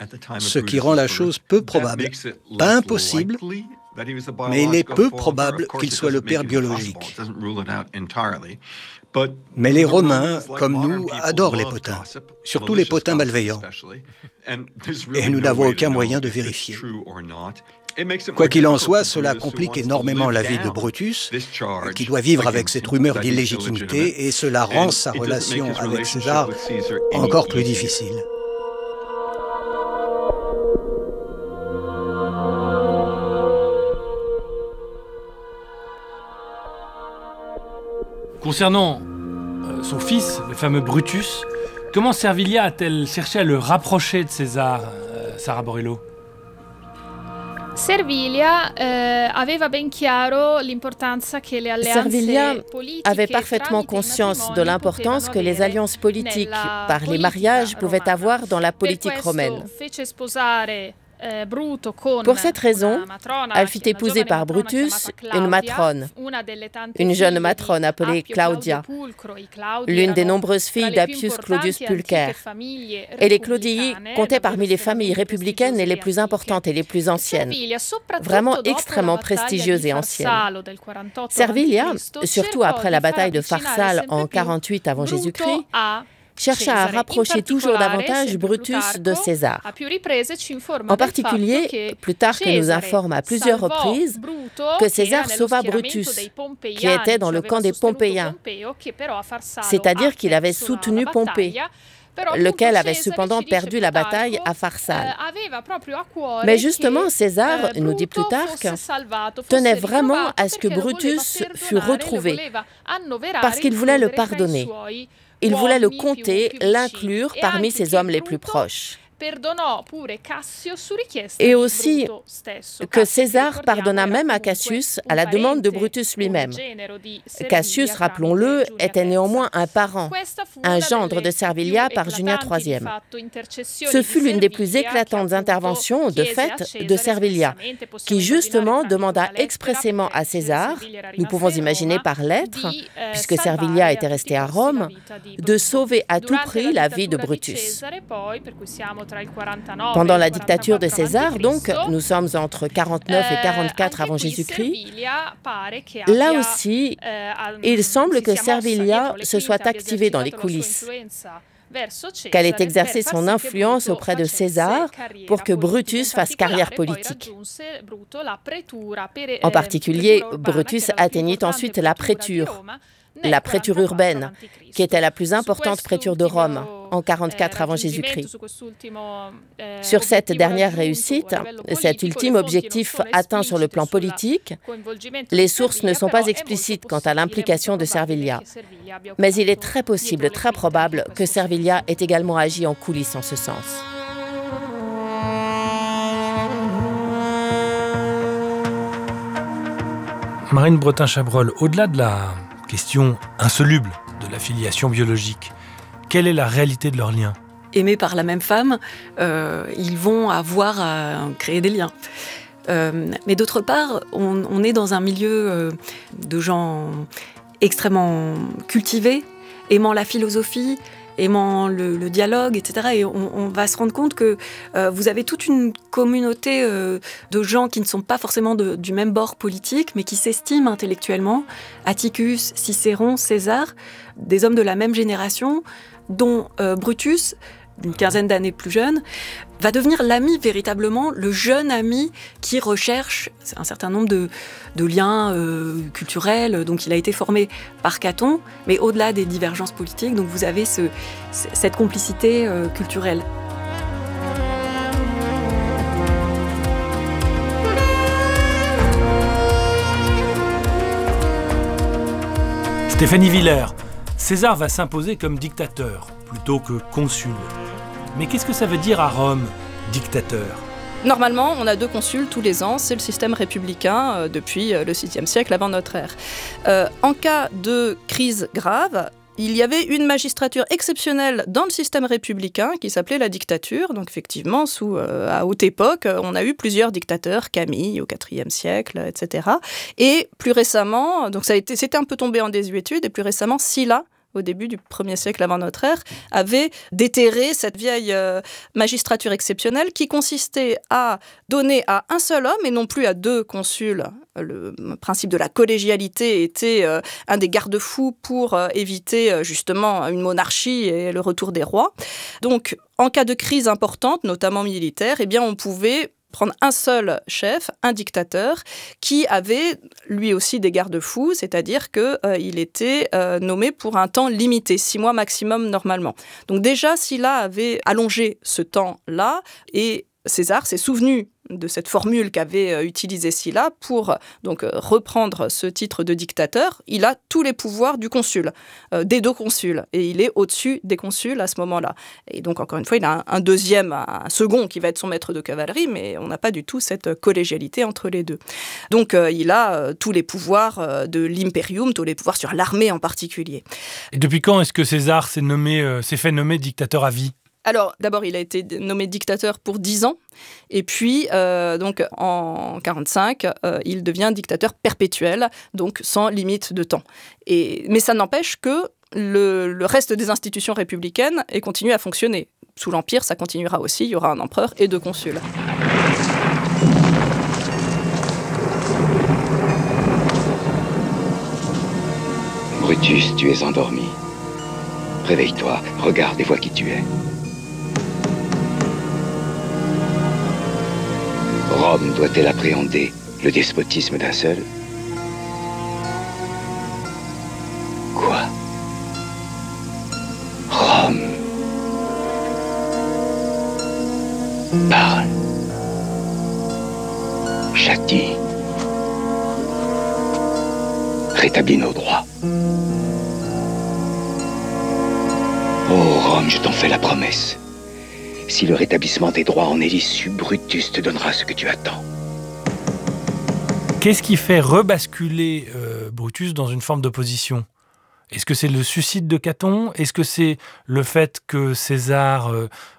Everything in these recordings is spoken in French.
ce qui rend la chose peu probable. Pas impossible, mais il est peu probable qu'il soit le père biologique. Mais les Romains, comme nous, adorent les potins, surtout les potins malveillants. Et nous n'avons aucun moyen de vérifier. Quoi qu'il en soit, cela complique énormément la vie de Brutus, qui doit vivre avec cette rumeur d'illégitimité, et cela rend sa relation avec César encore plus difficile. Concernant son fils, le fameux Brutus, comment Servilia a-t-elle cherché à le rapprocher de César, Sara Borello? Servilia avait parfaitement conscience de l'importance que les alliances politiques par les mariages pouvaient avoir dans la politique romaine. Pour cette raison, elle fut épousée par Brutus une matrone, une jeune matrone appelée Claudia, l'une des nombreuses filles d'Appius Claudius Pulcher. Et les Claudii comptaient parmi les familles républicaines les plus importantes et les plus anciennes, vraiment extrêmement prestigieuses et anciennes. Servilia, surtout après la bataille de Pharsale en 48 avant Jésus-Christ, chercha à rapprocher toujours davantage Brutus de César. En particulier, Plutarque nous informe à plusieurs reprises que César sauva Brutus, qui était dans le camp des Pompéiens, c'est-à-dire qu'il avait soutenu Pompée, lequel avait cependant perdu la bataille à Pharsale. Mais justement, César, nous dit Plutarque, tenait vraiment à ce que Brutus fût retrouvé, parce qu'il voulait le pardonner. Il voulait le compter, l'inclure parmi ses hommes les plus proches. Et aussi que César pardonna même à Cassius à la demande de Brutus lui-même. Cassius, rappelons-le, était néanmoins un parent, un gendre de Servilia par Junien III. Ce fut l'une des plus éclatantes interventions, de fait, de Servilia, qui justement demanda expressément à César, nous pouvons imaginer par lettre, puisque Servilia était resté à Rome, de sauver à tout prix la vie de Brutus. Pendant la dictature de César, donc, nous sommes entre 49 et 44 avant Jésus-Christ, là aussi, il semble que Servilia se soit activée dans les coulisses, qu'elle ait exercé son influence auprès de César pour que Brutus fasse carrière politique. En particulier, Brutus atteignit ensuite la préture urbaine, qui était la plus importante préture de Rome, en 44 avant Jésus-Christ. Sur cette dernière réussite, cet ultime objectif atteint sur le plan politique, les sources ne sont pas explicites quant à l'implication de Servilia. Mais il est très possible, très probable, que Servilia ait également agi en coulisses en ce sens. Marine Bretin-Chabrol, au-delà de la question insoluble de la filiation biologique, quelle est la réalité de leur lien ? Aimés par la même femme, ils vont avoir à créer des liens. Mais d'autre part, on est dans un milieu de gens extrêmement cultivés, aimant la philosophie, aimant le dialogue, etc. Et on va se rendre compte que vous avez toute une communauté de gens qui ne sont pas forcément du même bord politique, mais qui s'estiment intellectuellement. Atticus, Cicéron, César, des hommes de la même génération, dont Brutus, d'une quinzaine d'années plus jeune, va devenir l'ami véritablement, le jeune ami qui recherche un certain nombre de liens culturels. Donc il a été formé par Caton, mais au-delà des divergences politiques, donc vous avez cette complicité culturelle. Stéphanie Villers, César va s'imposer comme dictateur plutôt que consul. Mais qu'est-ce que ça veut dire à Rome, dictateur ? Normalement, on a 2 consuls tous les ans, c'est le système républicain depuis le VIe siècle avant notre ère. En cas de crise grave, il y avait une magistrature exceptionnelle dans le système républicain qui s'appelait la dictature. Donc effectivement, à haute époque, on a eu plusieurs dictateurs, Camille au IVe siècle, etc. Et plus récemment, donc c'était un peu tombé en désuétude, et plus récemment, Sylla au début du 1er siècle avant notre ère, avait déterré cette vieille magistrature exceptionnelle qui consistait à donner à un seul homme et non plus à 2 consuls. Le principe de la collégialité était un des garde-fous pour éviter justement une monarchie et le retour des rois. Donc, en cas de crise importante, notamment militaire, eh bien, on pouvait prendre un seul chef, un dictateur, qui avait lui aussi des garde-fous, c'est-à-dire qu'il était nommé pour un temps limité, 6 mois maximum normalement. Donc déjà, Sylla avait allongé ce temps-là, et César s'est souvenu de cette formule qu'avait utilisée Sylla pour donc reprendre ce titre de dictateur. Il a tous les pouvoirs du consul, des 2 consuls, et il est au-dessus des consuls à ce moment-là. Et donc, encore une fois, il a un second qui va être son maître de cavalerie, mais on n'a pas du tout cette collégialité entre les 2. Donc, il a tous les pouvoirs de l'imperium, tous les pouvoirs sur l'armée en particulier. Et depuis quand est-ce que César s'est fait nommer dictateur à vie ? Alors, d'abord, il a été nommé dictateur pour 10 ans. Et puis, donc, en 1945, il devient dictateur perpétuel, donc sans limite de temps. Mais ça n'empêche que le reste des institutions républicaines ait continué à fonctionner. Sous l'Empire, ça continuera aussi. Il y aura un empereur et 2 consuls. Brutus, tu es endormi. Réveille-toi, regarde et vois qui tu es. Rome doit-elle appréhender le despotisme d'un seul? Quoi? Rome. Parle. Châtie. Rétablis nos droits. Oh Rome, je t'en fais la promesse. Si le rétablissement des droits en est l'issue, Brutus te donnera ce que tu attends. Qu'est-ce qui fait rebasculer Brutus dans une forme d'opposition ? Est-ce que c'est le suicide de Caton ? Est-ce que c'est le fait que César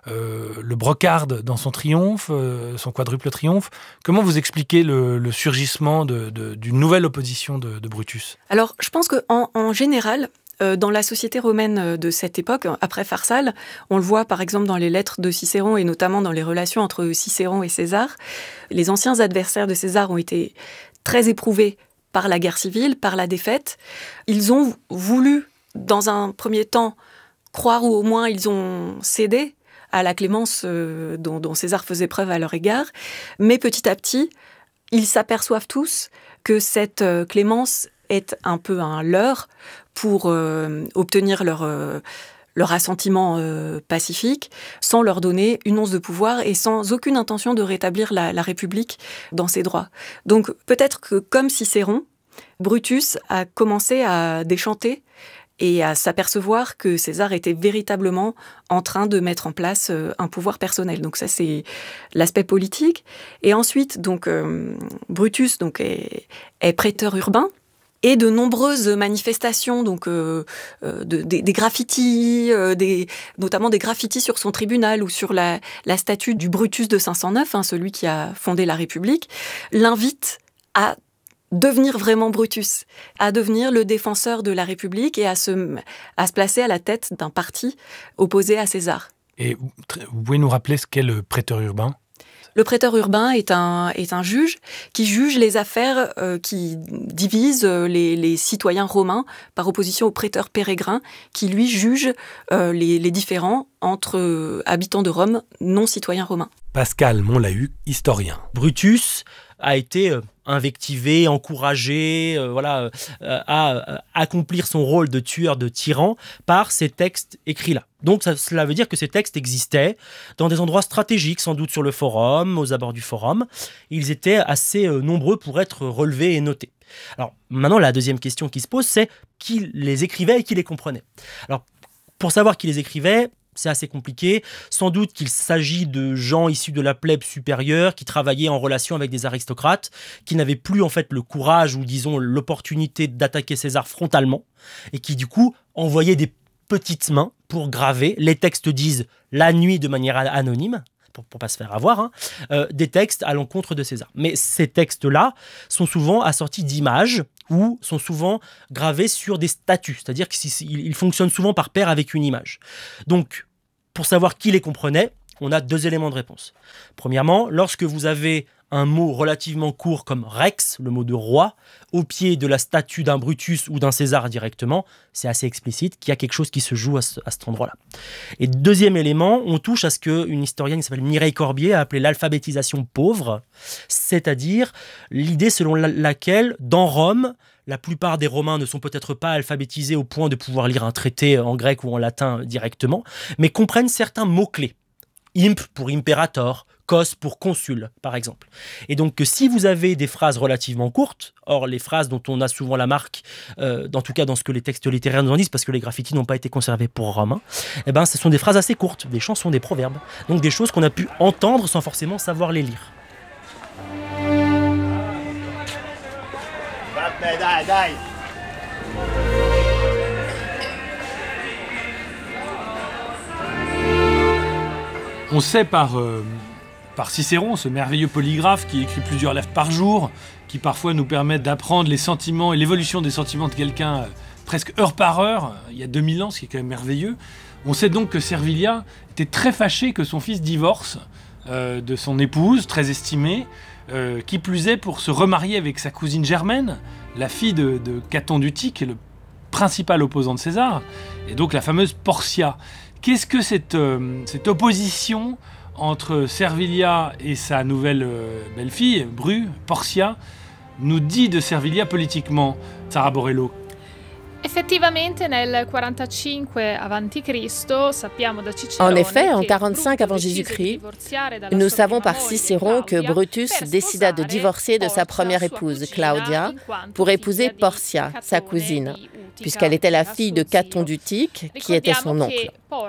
le brocarde dans son triomphe, son quadruple triomphe ? Comment vous expliquez le surgissement d'une nouvelle opposition de Brutus ? Alors, je pense qu'en général, dans la société romaine de cette époque, après Pharsale, on le voit par exemple dans les lettres de Cicéron et notamment dans les relations entre Cicéron et César. Les anciens adversaires de César ont été très éprouvés par la guerre civile, par la défaite. Ils ont voulu, dans un premier temps, croire ou au moins ils ont cédé à la clémence dont César faisait preuve à leur égard. Mais petit à petit, ils s'aperçoivent tous que cette clémence est un peu un leurre pour obtenir leur assentiment pacifique, sans leur donner une once de pouvoir et sans aucune intention de rétablir la République dans ses droits. Donc peut-être que, comme Cicéron, Brutus a commencé à déchanter et à s'apercevoir que César était véritablement en train de mettre en place un pouvoir personnel. Donc ça, c'est l'aspect politique. Et ensuite, donc, Brutus donc, est préteur urbain. Et de nombreuses manifestations, donc des graffitis, notamment des graffitis sur son tribunal ou sur la statue du Brutus de 509, celui qui a fondé la République, l'invitent à devenir vraiment Brutus, à devenir le défenseur de la République et à se placer à la tête d'un parti opposé à César. Et vous pouvez nous rappeler ce qu'est le préteur urbain ? Le préteur urbain est un juge qui juge les affaires qui divisent les citoyens romains par opposition au préteur pérégrin qui, lui, juge les différends entre habitants de Rome non citoyens romains. Pascal Monlahuc, historien. Brutus a été invectivé, encouragé à accomplir son rôle de tueur de tyran par ces textes écrits-là. Donc cela veut dire que ces textes existaient dans des endroits stratégiques, sans doute sur le forum, aux abords du forum. Ils étaient assez nombreux pour être relevés et notés. Alors maintenant, la deuxième question qui se pose, c'est qui les écrivait et qui les comprenait. Alors pour savoir qui les écrivait, c'est assez compliqué. Sans doute qu'il s'agit de gens issus de la plèbe supérieure qui travaillaient en relation avec des aristocrates, qui n'avaient plus en fait le courage ou disons l'opportunité d'attaquer César frontalement et qui du coup envoyaient des petites mains pour graver. Les textes disent la nuit de manière anonyme. pour pas se faire avoir, des textes à l'encontre de César. Mais ces textes-là sont souvent assortis d'images ou sont souvent gravés sur des statues, c'est-à-dire qu'ils fonctionnent souvent par paire avec une image. Donc, pour savoir qui les comprenait, on a 2 éléments de réponse. Premièrement, lorsque vous avez un mot relativement court comme Rex, le mot de roi, au pied de la statue d'un Brutus ou d'un César directement, c'est assez explicite qu'il y a quelque chose qui se joue à cet endroit-là. Et deuxième élément, on touche à ce qu'une historienne qui s'appelle Mireille Corbier a appelé l'alphabétisation pauvre, c'est-à-dire l'idée selon laquelle, dans Rome, la plupart des Romains ne sont peut-être pas alphabétisés au point de pouvoir lire un traité en grec ou en latin directement, mais comprennent certains mots-clés. Imp pour imperator, cos pour consul, par exemple. Et donc, si vous avez des phrases relativement courtes, or les phrases dont on a souvent la marque, en tout cas dans ce que les textes littéraires nous en disent, parce que les graffitis n'ont pas été conservés pour Rome, ce sont des phrases assez courtes, des chansons, des proverbes, donc des choses qu'on a pu entendre sans forcément savoir les lire. On sait par Cicéron, ce merveilleux polygraphe qui écrit plusieurs lettres par jour, qui parfois nous permettent d'apprendre les sentiments et l'évolution des sentiments de quelqu'un presque heure par heure, il y a 2000 ans, ce qui est quand même merveilleux. On sait donc que Servilia était très fâché que son fils divorce de son épouse, très estimée, qui plus est pour se remarier avec sa cousine Germaine, la fille de Caton d'Utique, qui est le principal opposant de César, et donc la fameuse Portia. Qu'est-ce que cette opposition entre Servilia et sa nouvelle belle-fille, Portia, nous dit de Servilia politiquement, Sara Borello? En effet, en 45 avant Jésus-Christ, nous savons par Cicéron que Brutus décida de divorcer de sa première épouse, Claudia, pour épouser Portia, sa cousine, puisqu'elle était la fille de Caton d'Utique, qui était son oncle.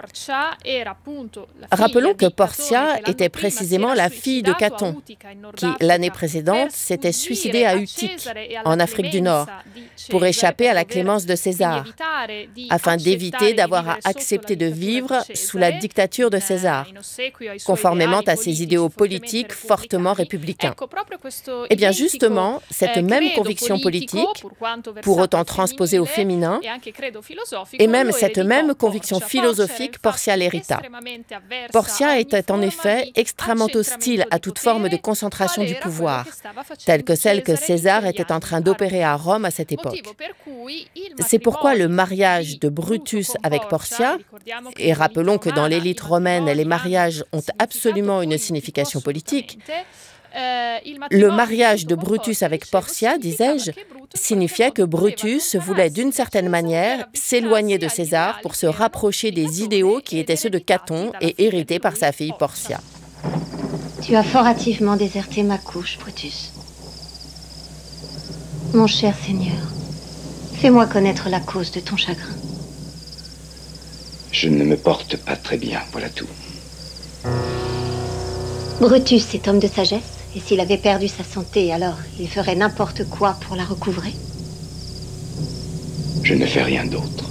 Rappelons que Portia était précisément la fille de Caton, qui, l'année précédente, s'était suicidée à Utique, en Afrique du Nord, pour échapper à la clémence de César, afin d'éviter d'avoir à accepter de vivre sous la dictature de César, conformément à ses idéaux politiques fortement républicains. Eh bien justement, cette même conviction politique, pour autant transposée au féminin, et même cette même conviction philosophique, Portia l'hérita. Portia était en effet extrêmement hostile à toute forme de concentration du pouvoir, telle que celle que César était en train d'opérer à Rome à cette époque. C'est pourquoi le mariage de Brutus avec Portia, et rappelons que dans l'élite romaine, les mariages ont absolument une signification politique, le mariage de Brutus avec Portia, disais-je, signifiait que Brutus voulait d'une certaine manière s'éloigner de César pour se rapprocher des idéaux qui étaient ceux de Caton et hérités par sa fille Portia. Tu as fort hâtivement déserté ma couche, Brutus. Mon cher Seigneur, fais-moi connaître la cause de ton chagrin. Je ne me porte pas très bien, voilà tout. Brutus est homme de sagesse. Et s'il avait perdu sa santé, alors il ferait n'importe quoi pour la recouvrer? Je ne fais rien d'autre.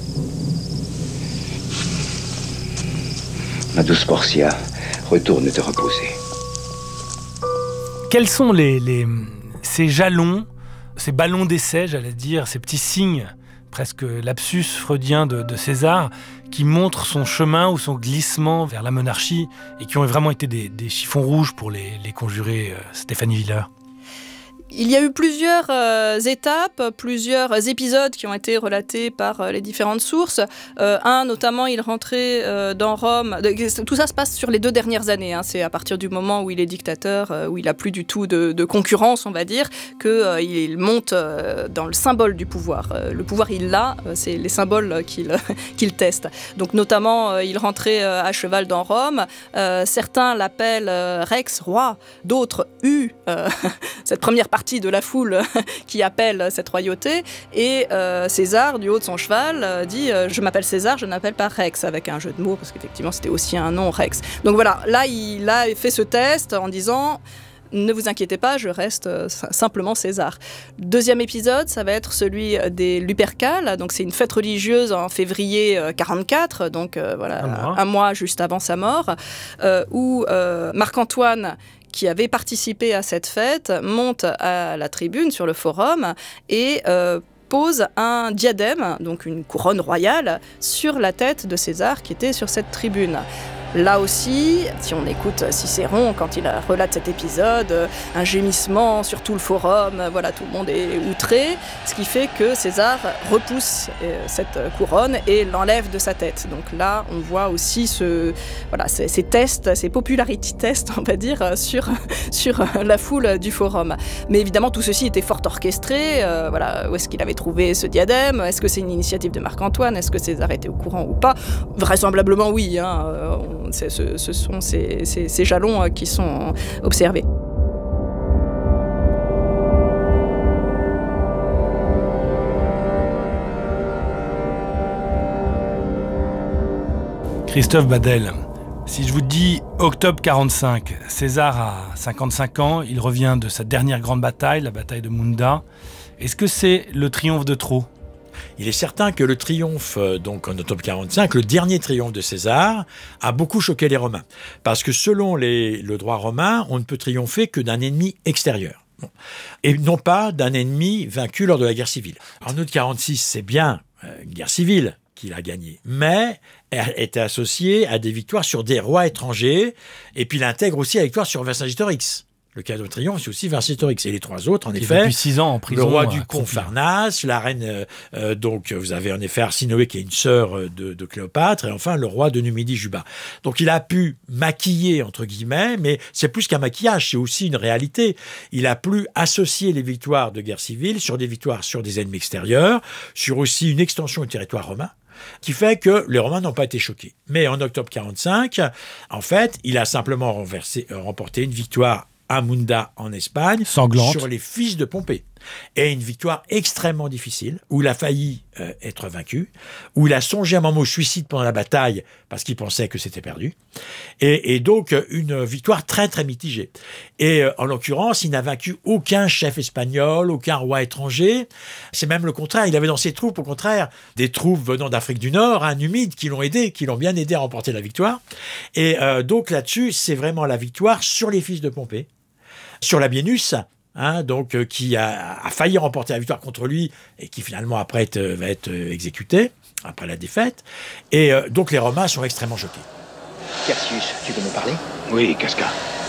Ma douce Portia, retourne te reposer. Quels sont ces jalons, ces ballons d'essai, j'allais dire, ces petits signes, presque lapsus freudien de César, qui montrent son chemin ou son glissement vers la monarchie et qui ont vraiment été des chiffons rouges pour les conjurés, Stéphanie Villers? Il y a eu plusieurs étapes, plusieurs épisodes qui ont été relatés par les différentes sources. Notamment, il rentrait dans Rome. Tout ça se passe sur les 2 dernières années. C'est à partir du moment où il est dictateur, où il n'a plus du tout de concurrence, on va dire, qu'il monte dans le symbole du pouvoir. Le pouvoir, il l'a, c'est les symboles qu'il teste. Donc, notamment, il rentrait à cheval dans Rome. Certains l'appellent Rex, roi. D'autres, cette première partie de la foule qui appelle cette royauté, et César, du haut de son cheval, dit « Je m'appelle César, je n'appelle pas Rex », avec un jeu de mots, parce qu'effectivement c'était aussi un nom, Rex. Donc voilà, là il a fait ce test en disant ne vous inquiétez pas, je reste simplement César. Deuxième épisode, ça va être celui des Lupercales. Donc c'est une fête religieuse en février 44, donc un mois juste avant sa mort, où Marc-Antoine, qui avait participé à cette fête, monte à la tribune sur le forum et pose un diadème, donc une couronne royale, sur la tête de César qui était sur cette tribune. Là aussi, si on écoute Cicéron, quand il relate cet épisode, un gémissement sur tout le forum, tout le monde est outré, ce qui fait que César repousse cette couronne et l'enlève de sa tête. Donc là, on voit aussi ces tests, ces popularity tests, on va dire, sur la foule du forum. Mais évidemment, tout ceci était fort orchestré. Où est-ce qu'il avait trouvé ce diadème ? Est-ce que c'est une initiative de Marc-Antoine ? Est-ce que César était au courant ou pas ? Vraisemblablement oui, ce sont ces jalons qui sont observés. Christophe Badel, si je vous dis octobre 45, César a 55 ans, il revient de sa dernière grande bataille, la bataille de Munda. Est-ce que c'est le triomphe de trop ? Il est certain que le triomphe, donc en octobre 45, le dernier triomphe de César, a beaucoup choqué les Romains. Parce que selon le droit romain, on ne peut triompher que d'un ennemi extérieur. Et non pas d'un ennemi vaincu lors de la guerre civile. En août 46, c'est bien guerre civile qu'il a gagnée, mais elle était associée à des victoires sur des rois étrangers, et puis il intègre aussi la victoire sur Vercingétorix. Le cadeau de triomphe, c'est aussi Vercingétorix. Et les trois autres, en effet, depuis 6 ans en prison, le roi du Confarnas, la reine, donc vous avez en effet Arsinoé qui est une sœur de Cléopâtre, et enfin le roi de Numidie, Juba. Donc il a pu maquiller, entre guillemets, mais c'est plus qu'un maquillage, c'est aussi une réalité. Il a pu associer les victoires de guerre civile sur des victoires sur des ennemis extérieurs, sur aussi une extension du territoire romain, qui fait que les Romains n'ont pas été choqués. Mais en octobre 45, en fait, il a simplement remporté une victoire à Munda en Espagne, sanglante, sur les fils de Pompée. Et une victoire extrêmement difficile, où il a failli être vaincu, où il a songé un moment au suicide pendant la bataille, parce qu'il pensait que c'était perdu. Et donc, une victoire très, très mitigée. Et en l'occurrence, il n'a vaincu aucun chef espagnol, aucun roi étranger. C'est même le contraire. Il avait dans ses troupes, au contraire, des troupes venant d'Afrique du Nord, numides, qui l'ont bien aidé à remporter la victoire. Et donc là-dessus, c'est vraiment la victoire sur les fils de Pompée, sur Labienus, qui a failli remporter la victoire contre lui et qui finalement après va être exécuté après la défaite. Et donc les Romains sont extrêmement choqués. Cassius, tu veux nous parler ? Oui, Casca.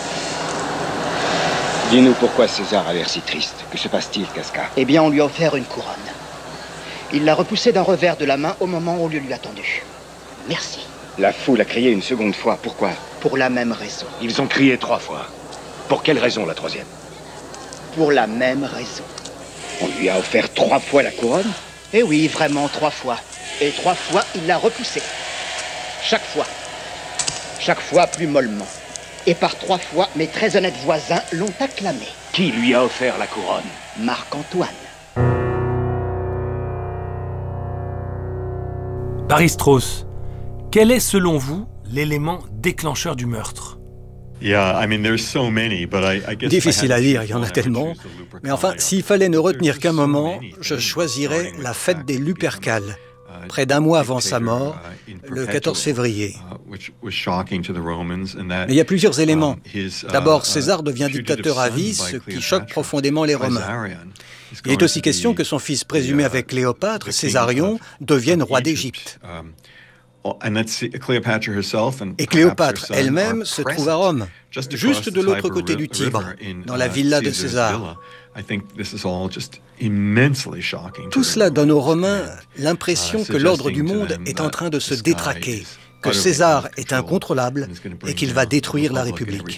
Dis-nous pourquoi César a l'air si triste. Que se passe-t-il, Casca ? Eh bien, on lui a offert une couronne. Il l'a repoussée d'un revers de la main au moment où on lui l'a tendue. Merci. La foule a crié une seconde fois. Pourquoi ? Pour la même raison. Ils ont crié 3 fois. Pour quelle raison, la 3e ? Pour la même raison. On lui a offert 3 fois la couronne ? Eh oui, vraiment 3 fois. Et 3 fois, il l'a repoussée. Chaque fois. Chaque fois plus mollement. Et par 3 fois, mes très honnêtes voisins l'ont acclamé. Qui lui a offert la couronne ? Marc-Antoine. Barry-Strauss, quel est selon vous l'élément déclencheur du meurtre ? Difficile à dire, il y en a tellement. Mais enfin, s'il fallait ne retenir qu'un moment, je choisirais la fête des Lupercales, près d'un mois avant sa mort, le 14 février. Mais il y a plusieurs éléments. D'abord, César devient dictateur à vie, ce qui choque profondément les Romains. Il est aussi question que son fils présumé avec Cléopâtre, Césarion, devienne roi d'Égypte. Et Cléopâtre elle-même se trouve à Rome, juste de l'autre côté du Tibre, dans la villa de César. Tout cela donne aux Romains l'impression que l'ordre du monde est en train de se détraquer, que César est incontrôlable et qu'il va détruire la République.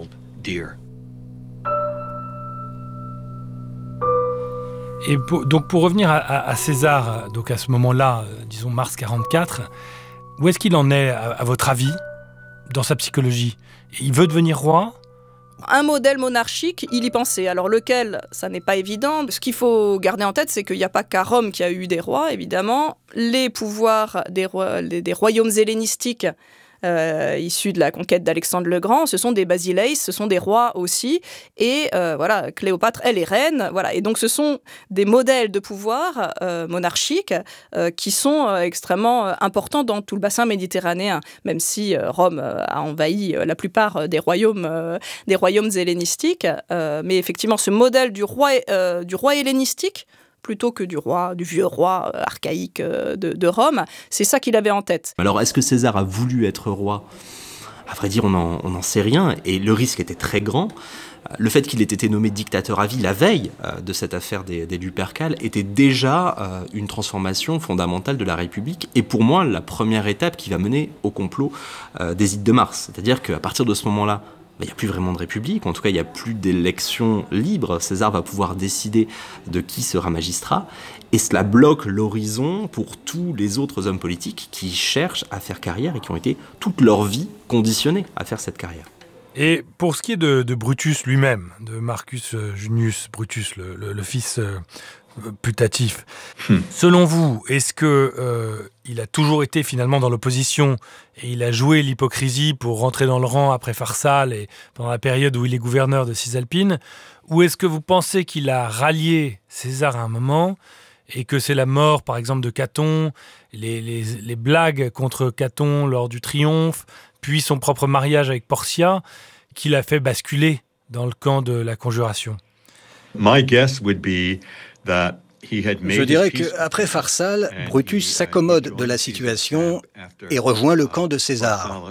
Et donc pour revenir à César, donc à ce moment-là, disons mars 44, où est-ce qu'il en est, à votre avis, dans sa psychologie ? Il veut devenir roi ? Un modèle monarchique, il y pensait. Alors lequel, ça n'est pas évident. Ce qu'il faut garder en tête, c'est qu'il n'y a pas qu'à Rome qu'il y a eu des rois, évidemment. Les pouvoirs des royaumes hellénistiques issus de la conquête d'Alexandre le Grand. Ce sont des basileis, ce sont des rois aussi. Et voilà, Cléopâtre, elle est reine. Voilà. Et donc, ce sont des modèles de pouvoir monarchique qui sont extrêmement importants dans tout le bassin méditerranéen, même si Rome a envahi la plupart des royaumes hellénistiques. Mais effectivement, ce modèle du roi hellénistique, plutôt que du vieux roi archaïque de Rome, c'est ça qu'il avait en tête. Alors, est-ce que César a voulu être roi ? À vrai dire, on n'en sait rien, et le risque était très grand. Le fait qu'il ait été nommé dictateur à vie la veille de cette affaire des Lupercales était déjà une transformation fondamentale de la République, et pour moi, la première étape qui va mener au complot des Ides de Mars. C'est-à-dire qu'à partir de ce moment-là, il n'y a plus vraiment de République, en tout cas il n'y a plus d'élections libres. César va pouvoir décider de qui sera magistrat, et cela bloque l'horizon pour tous les autres hommes politiques qui cherchent à faire carrière et qui ont été toute leur vie conditionnés à faire cette carrière. Et pour ce qui est de Brutus lui-même, de Marcus Junius Brutus, le fils putatif, selon vous, est-ce qu'il a toujours été finalement dans l'opposition et il a joué l'hypocrisie pour rentrer dans le rang après Pharsale et pendant la période où il est gouverneur de Cisalpine, ou est-ce que vous pensez qu'il a rallié César à un moment et que c'est la mort, par exemple, de Caton, les blagues contre Caton lors du triomphe, puis son propre mariage avec Portia, qui l'a fait basculer dans le camp de la conjuration? Je dirais qu'après Pharsale, Brutus s'accommode de la situation et rejoint le camp de César.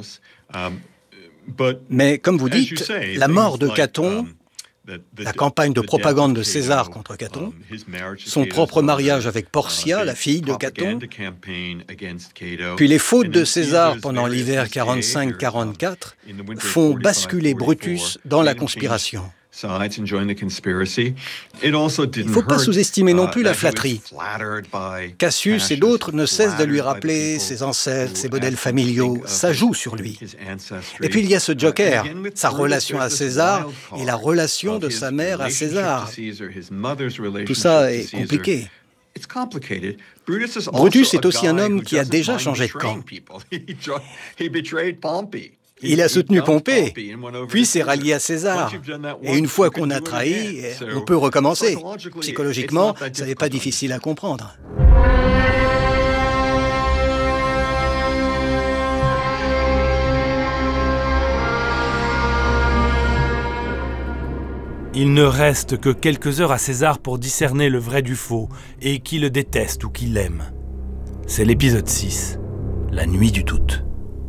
Mais comme vous dites, la mort de Caton, la campagne de propagande de César contre Caton, son propre mariage avec Portia, la fille de Caton, puis les fautes de César pendant l'hiver 45-44 font basculer Brutus dans la conspiration. Il ne faut pas sous-estimer non plus la flatterie. Cassius et d'autres ne cessent de lui rappeler ses ancêtres, ses modèles familiaux. Ça joue sur lui. Et puis il y a ce joker, sa relation à César et la relation de sa mère à César. Tout ça est compliqué. Brutus est aussi un homme qui a déjà changé de camp. Il a soutenu Pompée, puis s'est rallié à César. Et une fois qu'on a trahi, on peut recommencer. Psychologiquement, ce n'est pas difficile à comprendre. Il ne reste que quelques heures à César pour discerner le vrai du faux, et qui le déteste ou qui l'aime. C'est l'épisode 6, la nuit du doute.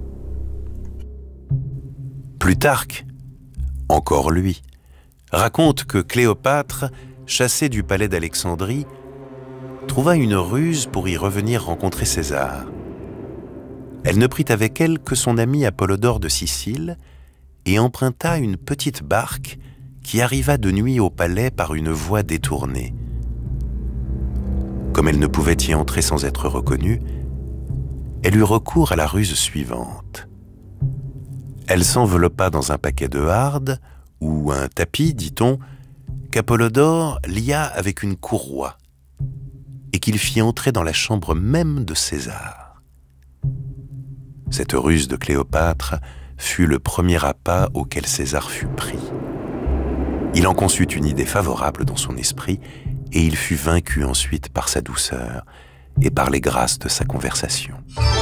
Plutarque, encore lui, raconte que Cléopâtre, chassée du palais d'Alexandrie, trouva une ruse pour y revenir rencontrer César. Elle ne prit avec elle que son ami Apollodore de Sicile et emprunta une petite barque qui arriva de nuit au palais par une voie détournée. Comme elle ne pouvait y entrer sans être reconnue, elle eut recours à la ruse suivante. Elle s'enveloppa dans un paquet de hardes, ou un tapis, dit-on, qu'Apollodore lia avec une courroie, et qu'il fit entrer dans la chambre même de César. Cette ruse de Cléopâtre fut le premier appât auquel César fut pris. Il en conçut une idée favorable dans son esprit, et il fut vaincu ensuite par sa douceur et par les grâces de sa conversation.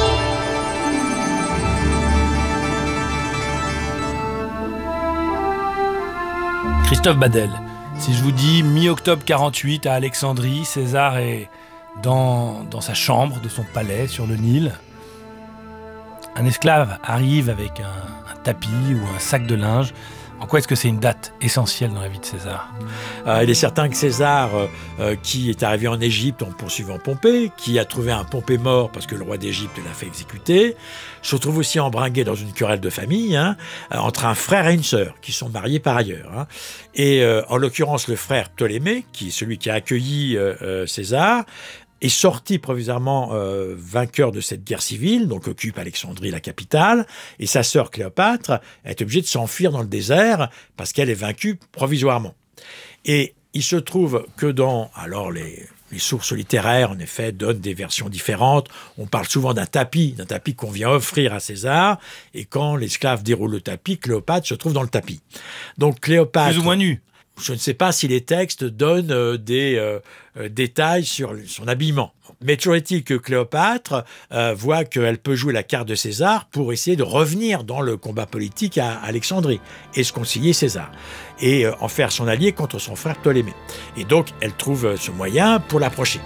Christophe Badel, si je vous dis mi-octobre 48 à Alexandrie, César est dans sa chambre de son palais sur le Nil. Un esclave arrive avec un tapis ou un sac de linge. En quoi est-ce que c'est une date essentielle dans la vie de César ? Il est certain que César, qui est arrivé en Égypte en poursuivant Pompée, qui a trouvé un Pompée mort parce que le roi d'Égypte l'a fait exécuter, se retrouve aussi embringué dans une querelle de famille entre un frère et une sœur, qui sont mariés par ailleurs. Et en l'occurrence, le frère Ptolémée, qui est celui qui a accueilli César, est sorti provisoirement vainqueur de cette guerre civile, donc occupe Alexandrie, la capitale, et sa sœur Cléopâtre est obligée de s'enfuir dans le désert parce qu'elle est vaincue provisoirement. Et il se trouve que dans Les sources littéraires, en effet, donnent des versions différentes. On parle souvent d'un tapis qu'on vient offrir à César. Et quand l'esclave déroule le tapis, Cléopâtre se trouve dans le tapis. Donc Cléopâtre... Plus ou moins nue. Je ne sais pas si les textes donnent des détails sur son habillement. Mais toujours est-il que Cléopâtre voit qu'elle peut jouer la carte de César pour essayer de revenir dans le combat politique à Alexandrie et se concilier César. Et en faire son allié contre son frère Ptolémée. Et donc, elle trouve ce moyen pour l'approcher.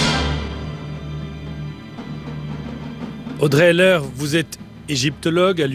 Audrey Heller, vous êtes égyptologue à